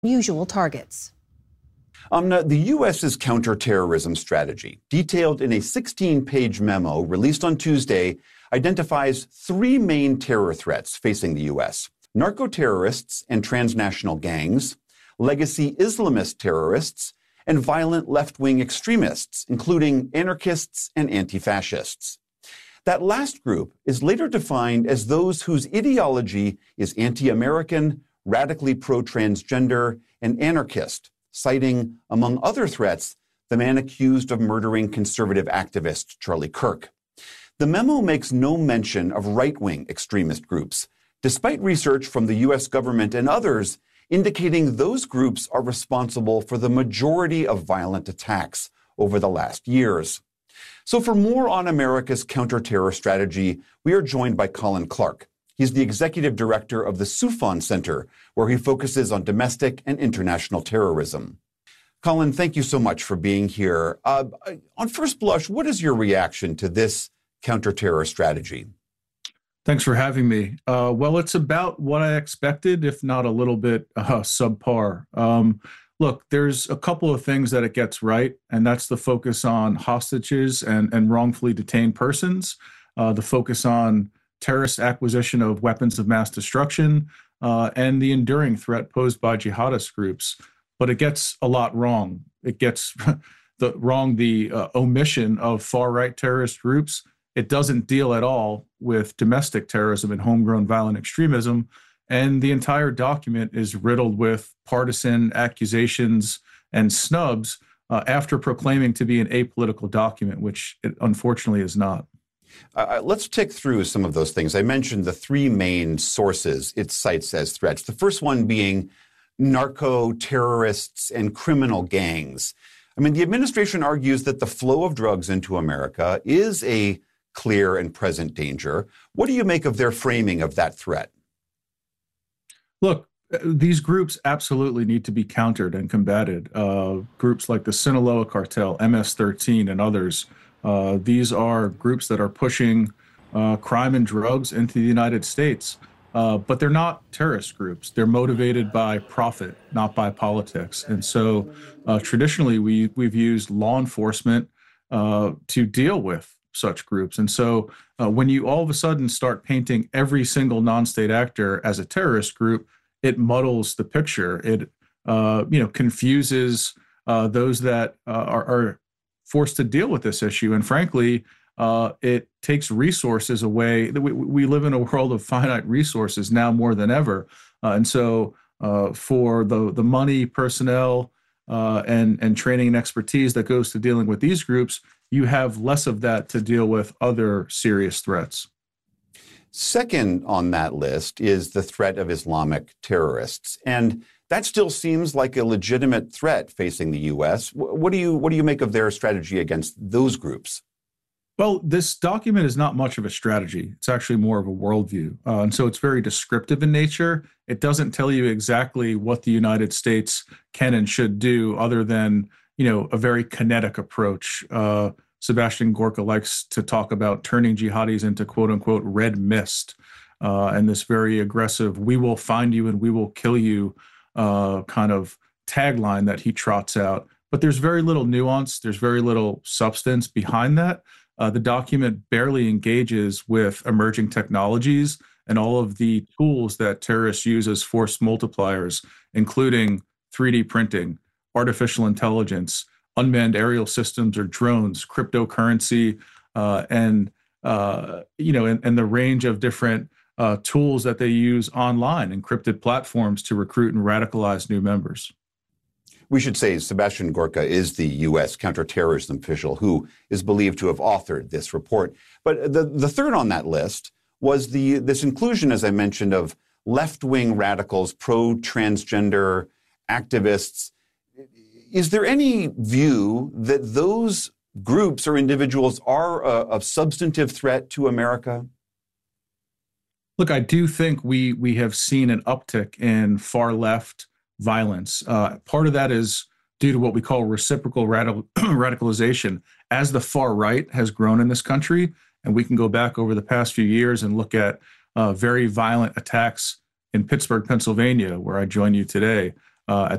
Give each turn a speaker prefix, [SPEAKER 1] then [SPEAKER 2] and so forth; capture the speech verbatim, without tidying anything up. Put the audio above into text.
[SPEAKER 1] usual targets.
[SPEAKER 2] Amna, the U S's counterterrorism strategy, detailed in a sixteen-page memo released on Tuesday, identifies three main terror threats facing the U S: narco-terrorists and transnational gangs, legacy Islamist terrorists, and violent left-wing extremists, including anarchists and anti-fascists. That last group is later defined as those whose ideology is anti-American, radically pro-transgender, and anarchist, citing, among other threats, the man accused of murdering conservative activist Charlie Kirk. The memo makes no mention of right-wing extremist groups, despite research from the U S government and others indicating those groups are responsible for the majority of violent attacks over the last years. So for more on America's counterterror strategy, we are joined by Colin Clark. He's the executive director of the Soufan Center, where he focuses on domestic and international terrorism. Colin, thank you so much for being here. Uh, on first blush, what is your reaction to this counterterror strategy?
[SPEAKER 3] Thanks for having me. Uh, well, it's about what I expected, if not a little bit uh, subpar. Um, look, there's a couple of things that it gets right, and that's the focus on hostages and, and wrongfully detained persons, uh, the focus on terrorist acquisition of weapons of mass destruction, uh, and the enduring threat posed by jihadist groups. But it gets a lot wrong. It gets the wrong the uh, omission of far-right terrorist groups. It doesn't deal at all with domestic terrorism and homegrown violent extremism. And the entire document is riddled with partisan accusations and snubs uh, after proclaiming to be an apolitical document, which it unfortunately is not.
[SPEAKER 2] Uh, let's tick through some of those things. I mentioned the three main sources it cites as threats. The first one being narco-terrorists and criminal gangs. I mean, the administration argues that the flow of drugs into America is a clear and present danger. What do you make of their framing of that threat?
[SPEAKER 3] Look, these groups absolutely need to be countered and combated. Uh, groups like the Sinaloa Cartel, M S thirteen, and others. Uh, these are groups that are pushing uh, crime and drugs into the United States. Uh, but they're not terrorist groups. They're motivated by profit, not by politics. And so uh, traditionally, we, we've used law enforcement uh, to deal with such groups. And so uh, when you all of a sudden start painting every single non-state actor as a terrorist group, it muddles the picture. It uh, you know confuses uh, those that uh, are, are forced to deal with this issue. And frankly, uh, it takes resources away. We, we live in a world of finite resources now more than ever. Uh, and so uh, for the, the money, personnel, uh, and, and training and expertise that goes to dealing with these groups, you have less of that to deal with other serious threats.
[SPEAKER 2] Second on that list is the threat of Islamic terrorists. And that still seems like a legitimate threat facing the U S. What do you what do you make of their strategy against those groups?
[SPEAKER 3] Well, this document is not much of a strategy. It's actually more of a worldview. Uh, and so it's very descriptive in nature. It doesn't tell you exactly what the United States can and should do other than, you know, a very kinetic approach. Uh, Sebastian Gorka likes to talk about turning jihadis into quote unquote red mist uh, and this very aggressive, we will find you and we will kill you uh, kind of tagline that he trots out. But there's very little nuance. There's very little substance behind that. Uh, the document barely engages with emerging technologies and all of the tools that terrorists use as force multipliers, including three D printing, artificial intelligence, unmanned aerial systems or drones, cryptocurrency, uh, and uh, you know, and, and the range of different uh, tools that they use online, encrypted platforms to recruit and radicalize new members.
[SPEAKER 2] We should say Sebastian Gorka is the U S counterterrorism official who is believed to have authored this report. But the, the third on that list was the this inclusion, as I mentioned, of left-wing radicals, pro-transgender activists. Is there any view that those groups or individuals are a, a substantive threat to America?
[SPEAKER 3] Look, I do think we we have seen an uptick in far-left violence. Uh, part of that is due to what we call reciprocal radical, radicalization. As the far right has grown in this country, and we can go back over the past few years and look at uh, very violent attacks in Pittsburgh, Pennsylvania, where I join you today, uh, at